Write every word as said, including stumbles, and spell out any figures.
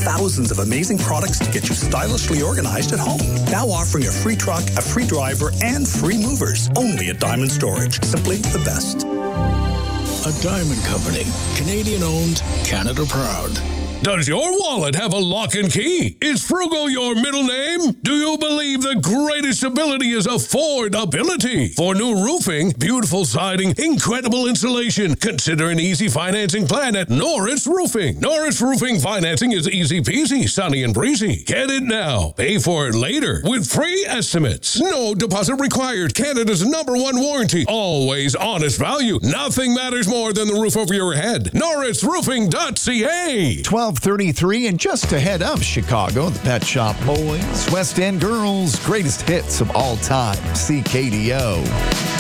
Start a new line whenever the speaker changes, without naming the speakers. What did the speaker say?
thousands of amazing products to get you stylishly organized at home. Now offering a free truck, a free driver, and free movers. Only at Diamond Storage. Simply the best.
A Diamond Company. Canadian owned, Canada proud.
Does your wallet have a lock and key? Is Frugal your middle name? Do you believe the greatest ability is affordability? For new roofing, beautiful siding, incredible insulation, consider an easy financing plan at Norris Roofing. Norris Roofing financing is easy peasy, sunny and breezy. Get it now. Pay for it later with free estimates. No deposit required. Canada's number one warranty. Always honest value. Nothing matters more than the roof over your head. Norris Roofing dot C A.
twelve thirty-three and just ahead of Chicago, the Pet Shop Boys, West End Girls, greatest hits of all time, C K D O.